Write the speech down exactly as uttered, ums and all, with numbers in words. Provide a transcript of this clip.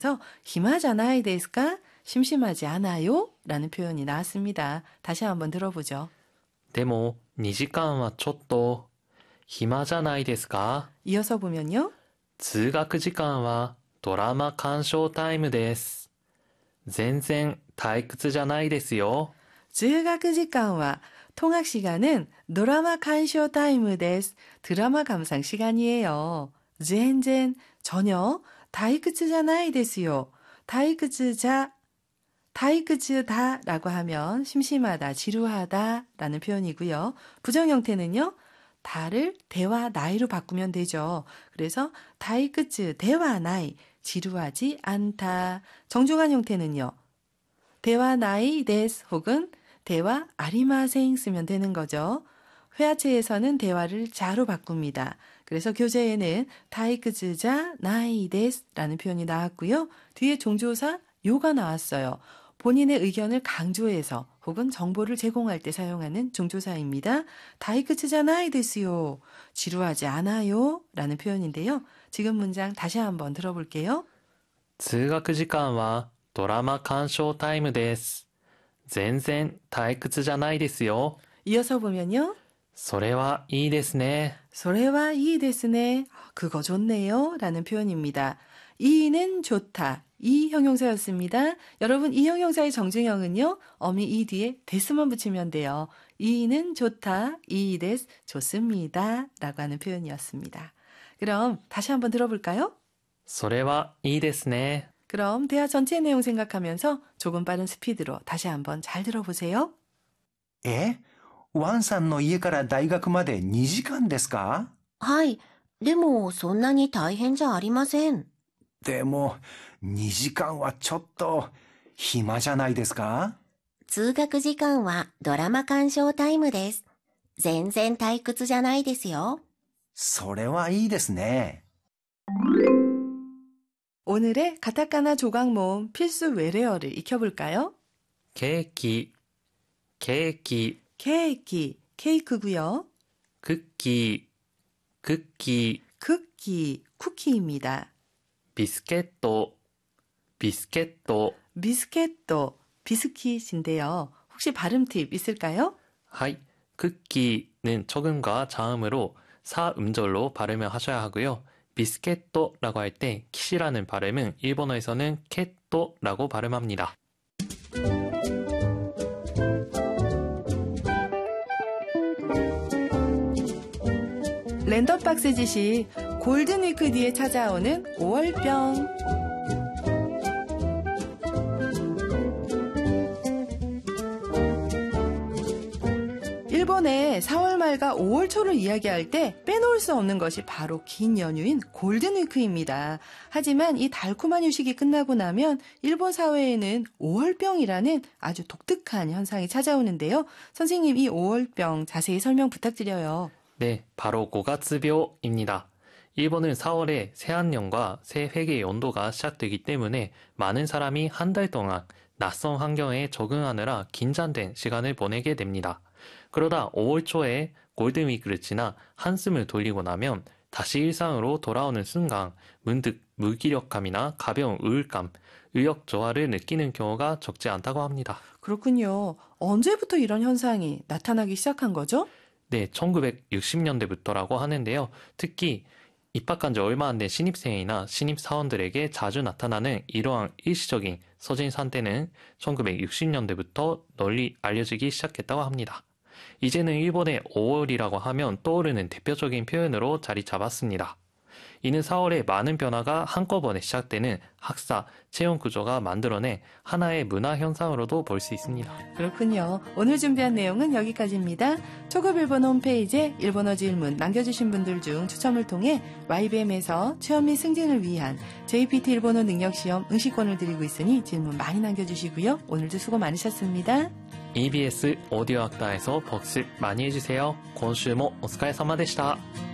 그래서 히마자나이 데스까? 심심하지 않아요? 라는 표현이 나왔습니다. 다시 한번 들어보죠. でもにじかんはちょっと暇じゃないですか? 이어서 보면요. 通学時間はドラマ鑑賞タイムです。全然退屈じゃないですよ. 通学時間は 통학 시간은 드라마 칸쇼 타임 데스. 드라마 감상 시간이에요. 젠젠 전혀 다이크츠자나이 데스요. 다이크츠자 다이크츠다 라고 하면 심심하다, 지루하다 라는 표현이고요. 부정 형태는요. 다를 대와 나이로 바꾸면 되죠. 그래서 다이크츠, 대와 나이, 지루하지 않다. 정중한 형태는요. 대와 나이 데스 혹은 대와 아리마생 쓰면 되는 거죠. 회화체에서는 대화를 자로 바꿉니다. 그래서 교재에는 다이크즈자 나이 데스 라는 표현이 나왔고요. 뒤에 종조사 요가 나왔어요. 본인의 의견을 강조해서 혹은 정보를 제공할 때 사용하는 종조사입니다. 다이크즈자 나이 데스요. 지루하지 않아요 라는 표현인데요. 지금 문장 다시 한번 들어볼게요. 通学時間はドラマ鑑賞タイムです。全然退屈じゃないですよ. 이어서 보면요. それはいいですね. それはいいですね. 그거 좋네요. 라는 표현입니다. 이는 좋다. 이 형용사였습니다. 여러분 이 형용사의 정중형은요. 어미 이 뒤에 데스만 붙이면 돼요. 이는 좋다. 이 데스 좋습니다. 라고 하는 표현이었습니다. 그럼 다시 한번 들어볼까요? それはいいですね. 그럼 대화 전체 내용 생각하면서 조금 빠른 스피드로 다시 한번 잘 들어보세요. え? ワンさんの家から大学までにじかんですか? はい。でも、そんなに大変じゃありません。 でも、にじかんはちょっと、暇じゃないですか? 通学時間はドラマ鑑賞タイムです。全然退屈じゃないですよ。 それはいいですね。 오늘의 가타카나 조각 모음 필수 외래어를 익혀볼까요? 케이키, 케이키, 케이키, 케이크고요. 쿠키, 쿠키, 쿠키, 쿠키입니다. 비스켓도, 비스켓도. 비스켓도, 비스킷인데요. 혹시 발음 팁 있을까요? はい、 쿠키는 초음과 자음으로 사 음절로 발음을 하셔야 하고요. 비스켓도라고 할 때 키시라는 발음은 일본어에서는 캣도라고 발음합니다. 랜덤박스 지시 골든위크 뒤에 찾아오는 오월병. 일본의 사월 말과 오월 초를 이야기할 때 빼놓을 수 없는 것이 바로 긴 연휴인 골든위크입니다. 하지만 이 달콤한 휴식이 끝나고 나면 일본 사회에는 오월병이라는 아주 독특한 현상이 찾아오는데요. 선생님, 이 오월병 자세히 설명 부탁드려요. 네, 바로 고가츠병입니다. 일본은 사월에 새한년과 새회계 연도가 시작되기 때문에 많은 사람이 한 달 동안 낯선 환경에 적응하느라 긴장된 시간을 보내게 됩니다. 그러다 오월 초에 골든위크를 지나 한숨을 돌리고 나면 다시 일상으로 돌아오는 순간 문득 무기력함이나 가벼운 우울감, 의욕 저하를 느끼는 경우가 적지 않다고 합니다. 그렇군요. 언제부터 이런 현상이 나타나기 시작한 거죠? 네, 천구백육십 년대부터라고 하는데요. 특히 입학한 지 얼마 안 된 신입생이나 신입사원들에게 자주 나타나는 이러한 일시적인 서진 상태는 천구백육십 년대부터 널리 알려지기 시작했다고 합니다. 이제는 일본의 오월이라고 하면 떠오르는 대표적인 표현으로 자리 잡았습니다. 이는 사월에 많은 변화가 한꺼번에 시작되는 학사, 채용 구조가 만들어낸 하나의 문화 현상으로도 볼 수 있습니다. 그렇군요. 오늘 준비한 내용은 여기까지입니다. 초급 일본어 홈페이지에 일본어 질문 남겨주신 분들 중 추첨을 통해 와이비엠에서 체험 및 승진을 위한 제이피티 일본어 능력시험 응시권을 드리고 있으니 질문 많이 남겨주시고요. 오늘도 수고 많으셨습니다. 이비에스 오디오 학다에서 복습 많이 해주세요. 今週もお疲れ様でした。